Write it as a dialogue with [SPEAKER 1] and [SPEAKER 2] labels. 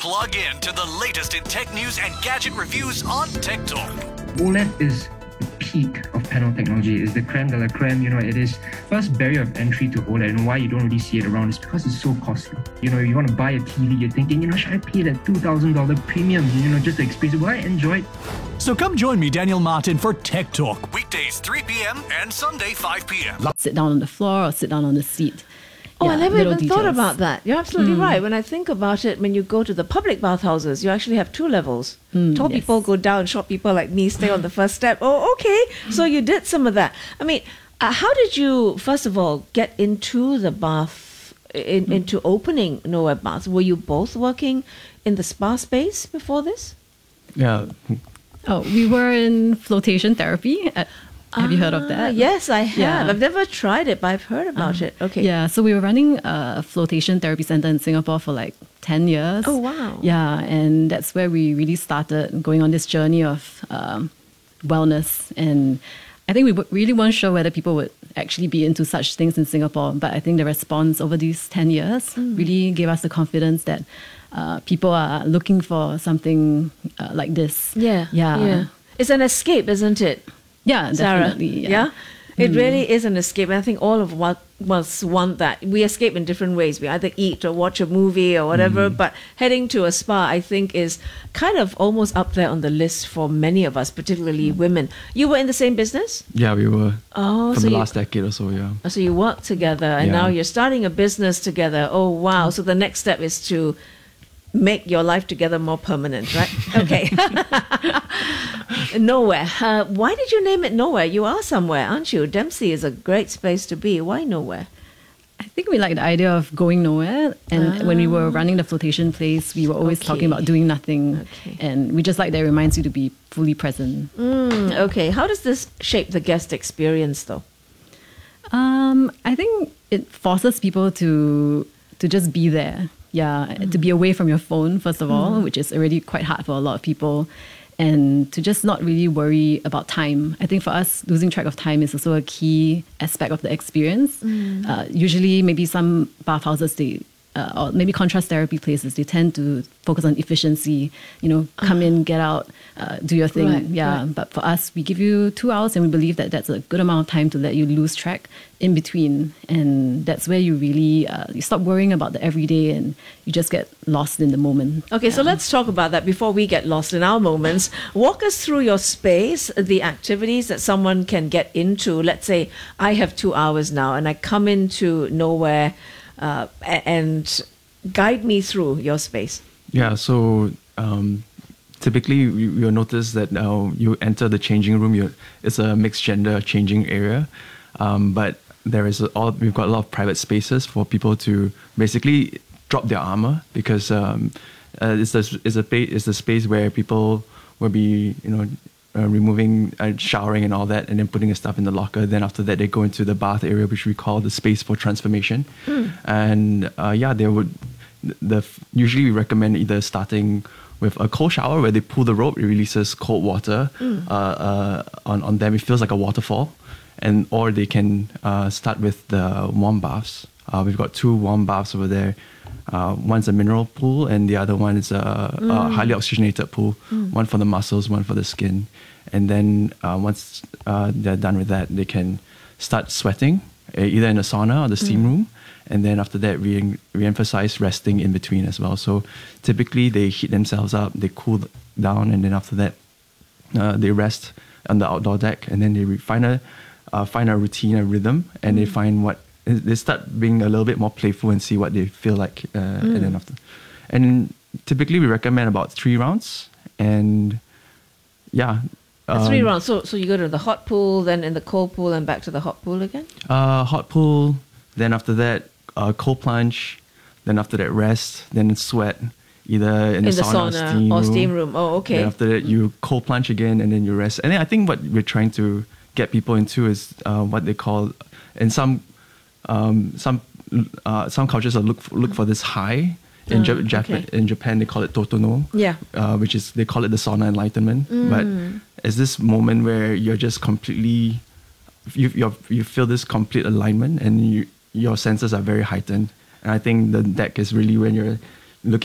[SPEAKER 1] Plug in to the latest in tech news and gadget reviews on Tech Talk.
[SPEAKER 2] OLED is the peak of panel technology. It's the creme de la creme. It is first barrier of entry to OLED, and why you don't really see it around is because it's so costly. You want to buy a TV, you're thinking, should I pay that $2,000 premium, just to experience it? Will I enjoy it?
[SPEAKER 1] So come join me, Daniel Martin, for Tech Talk, weekdays 3 p.m. and Sunday 5 p.m.
[SPEAKER 3] Sit down on the floor or sit down on the seat.
[SPEAKER 4] Oh, I never even thought
[SPEAKER 3] details.
[SPEAKER 4] about that. You're absolutely right. When I think about it, when you go to the public bathhouses, you actually have two levels. Tall people go down, short people like me stay on the first step. Oh, okay. So you did some of that. I mean, how did you, first of all, get into the bath, into opening Nowhere Baths? Were you both working in the spa space before this?
[SPEAKER 5] Yeah.
[SPEAKER 3] Oh, we were in flotation therapy. Have you heard of that?
[SPEAKER 4] Yes, I have.
[SPEAKER 3] Yeah.
[SPEAKER 4] I've never tried it, but I've heard about it. Okay.
[SPEAKER 3] Yeah, so we were running a flotation therapy center in Singapore for like 10 years.
[SPEAKER 4] Oh, wow.
[SPEAKER 3] Yeah, and that's where we really started going on this journey of wellness. And I think we really weren't sure whether people would actually be into such things in Singapore. But I think the response over these 10 years really gave us the confidence that people are looking for something like this.
[SPEAKER 4] Yeah. It's an escape, isn't it?
[SPEAKER 3] Yeah,
[SPEAKER 4] Sarah?
[SPEAKER 3] definitely.
[SPEAKER 4] Yeah. It really is an escape. And I think all of us want that. We escape in different ways. We either eat or watch a movie or whatever, but heading to a spa, I think, is kind of almost up there on the list for many of us, particularly women. You were in the same business?
[SPEAKER 5] Yeah, we were
[SPEAKER 4] Oh,
[SPEAKER 5] for
[SPEAKER 4] so
[SPEAKER 5] the last decade or so, yeah.
[SPEAKER 4] So you work together, and now you're starting a business together. Oh, wow. So the next step is to make your life together more permanent, right? Okay. Nowhere. Why did you name it Nowhere? You are somewhere, aren't you? Dempsey is a great space to be. Why Nowhere?
[SPEAKER 3] I think we like the idea of going nowhere. And when we were running the flotation place, we were always talking about doing nothing.
[SPEAKER 4] Okay.
[SPEAKER 3] And we just like that it reminds you to be fully present.
[SPEAKER 4] Okay. How does this shape the guest experience, though?
[SPEAKER 3] I think it forces people to just be there. Yeah, to be away from your phone, first of all, which is already quite hard for a lot of people. And to just not really worry about time. I think for us, losing track of time is also a key aspect of the experience. Usually, maybe some bathhouses, or maybe contrast therapy places, they tend to focus on efficiency. Come in, get out, do your thing.
[SPEAKER 4] Right.
[SPEAKER 3] But for us, we give you 2 hours, and we believe that that's a good amount of time to let you lose track in between. And that's where you really you stop worrying about the everyday, and you just get lost in the moment.
[SPEAKER 4] Okay, so let's talk about that before we get lost in our moments. Walk us through your space, the activities that someone can get into. Let's say I have 2 hours now, and I come into Nowhere, and guide me through your space.
[SPEAKER 5] Yeah, so typically you'll notice that you enter the changing room. It's a mixed gender changing area, but we've got a lot of private spaces for people to basically drop their armor, because it's the space where people will be removing, showering and all that, and then putting the stuff in the locker. Then after that, they go into the bath area, which we call the space for transformation. And they would. Usually we recommend either starting with a cold shower where they pull the rope, it releases cold water on them. It feels like a waterfall, or they can start with the warm baths. We've got 2 warm baths over there. One's a mineral pool, and the other one is a highly oxygenated pool. One for the muscles, one for the skin. And then once they're done with that, they can start sweating, either in the sauna or the steam room. And then after that, we emphasize resting in between as well. So typically they heat themselves up, they cool down, and then after that, they rest on the outdoor deck. And then they find a routine, a rhythm, and they start being a little bit more playful and see what they feel like. And then and typically we recommend about 3 rounds. And yeah.
[SPEAKER 4] 3 rounds. So you go to the hot pool, then in the cold pool, and back to the hot pool again?
[SPEAKER 5] Hot pool, then after that, cold plunge, then after that rest, then sweat, either in the sauna
[SPEAKER 4] or steam room. Oh, okay.
[SPEAKER 5] Then after that, you cold plunge again, and then you rest. And then I think what we're trying to get people into is what they call, in some cultures look for this high. In Japan, they call it totono.
[SPEAKER 4] Yeah.
[SPEAKER 5] Which is, they call it the sauna enlightenment. But it's this moment where you're just completely, you feel this complete alignment, and your senses are very heightened. And I think the deck is really when you're